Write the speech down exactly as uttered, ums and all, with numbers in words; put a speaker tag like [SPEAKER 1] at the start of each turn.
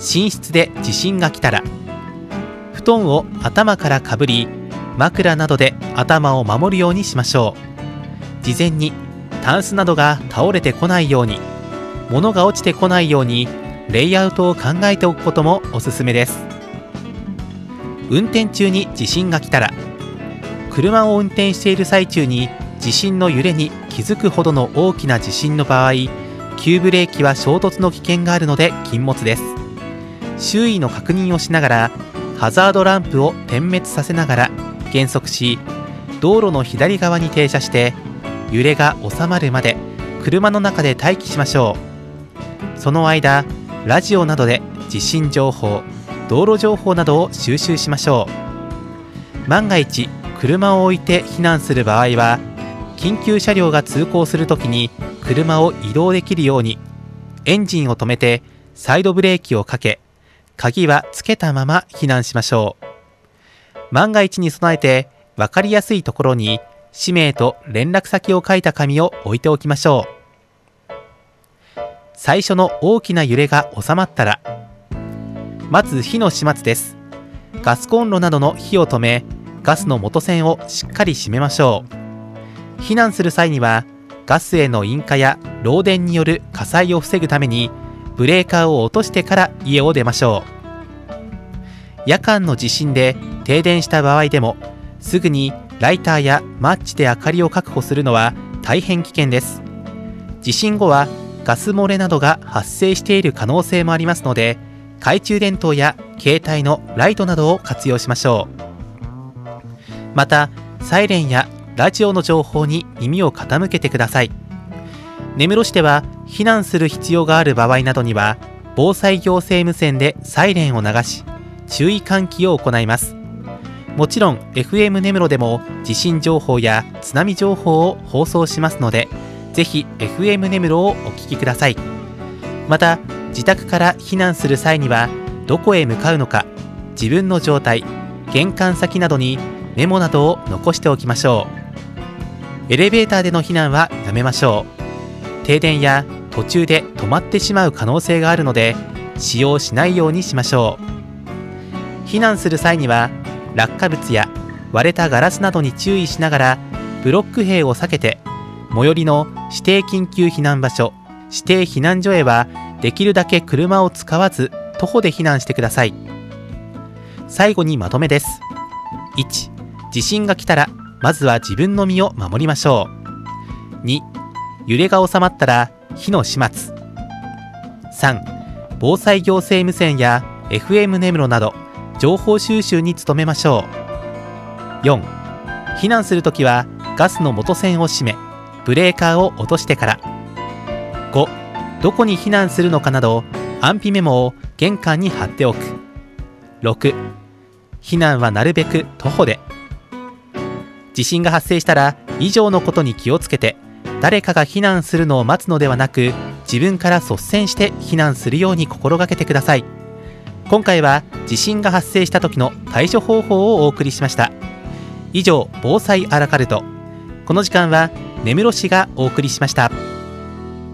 [SPEAKER 1] 寝室で地震が来たら、布団を頭からかぶり、枕などで頭を守るようにしましょう。事前にタンスなどが倒れてこないように、物が落ちてこないようにレイアウトを考えておくこともおすすめです。運転中に地震が来たら、車を運転している最中に地震の揺れに気づくほどの大きな地震の場合、急ブレーキは衝突の危険があるので禁物です。周囲の確認をしながら、ハザードランプを点滅させながら減速し、道路の左側に停車して揺れが収まるまで車の中で待機しましょう。その間、ラジオなどで地震情報、道路情報などを収集しましょう。万が一車を置いて避難する場合は、緊急車両が通行するときに車を移動できるようにエンジンを止めてサイドブレーキをかけ、鍵はつけたまま避難しましょう。万が一に備えて分かりやすいところに氏名と連絡先を書いた紙を置いておきましょう。最初の大きな揺れが収まったら、まず火の始末です。ガスコンロなどの火を止め、ガスの元栓をしっかり閉めましょう。避難する際には、ガスへの引火や漏電による火災を防ぐために、ブレーカーを落としてから家を出ましょう。夜間の地震で停電した場合でも、すぐにライターやマッチで明かりを確保するのは大変危険です。地震後はガス漏れなどが発生している可能性もありますので、懐中電灯や携帯のライトなどを活用しましょう。また、サイレンやラジオの情報に耳を傾けてください。根室市では避難する必要がある場合などには、防災行政無線でサイレンを流し、注意喚起を行います。もちろん エフエム 根室でも地震情報や津波情報を放送しますので、ぜひ エフエム 根室をお聞きください。また、自宅から避難する際にはどこへ向かうのか、自分の状態、玄関先などにメモなどを残しておきましょう。エレベーターでの避難はやめましょう。停電や途中で止まってしまう可能性があるので、使用しないようにしましょう。避難する際には落下物や割れたガラスなどに注意しながら、ブロック塀を避けて、最寄りの指定緊急避難場所、指定避難所へはできるだけ車を使わず徒歩で避難してください。最後にまとめです。いち、地震が来たらまずは自分の身を守りましょう。に、揺れが収まったら火の始末。さん、防災行政無線や エフエム 根室など情報収集に努めましょう。よん、避難するときはガスの元栓を閉め、ブレーカーを落としてから。ご、どこに避難するのかなど安否メモを玄関に貼っておく。ろく、避難はなるべく徒歩で。地震が発生したら以上のことに気をつけて、誰かが避難するのを待つのではなく、自分から率先して避難するように心がけてください。今回は地震が発生した時の対処方法をお送りしました。以上、防災アラカルト。この時間は根室市がお送りしました。